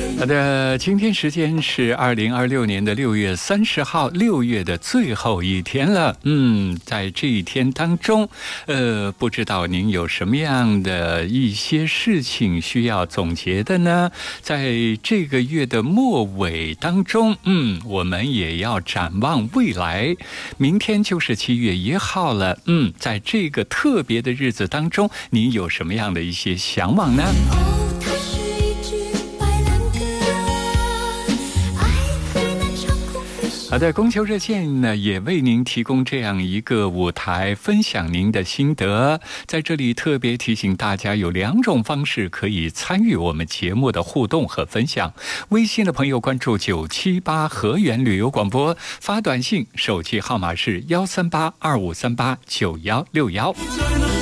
好的，今天时间是2026年的6月30号，6月的最后一天了。在这一天当中，不知道您有什么样的一些事情需要总结的呢？在这个月的末尾当中，我们也要展望未来。明天就是7月1号了，在这个特别的日子当中，您有什么样的一些向往呢？好的，供求热线呢也为您提供这样一个舞台，分享您的心得。在这里特别提醒大家，有2种方式可以参与我们节目的互动和分享。微信的朋友关注978河源旅游广播，发短信，手机号码是13825389161。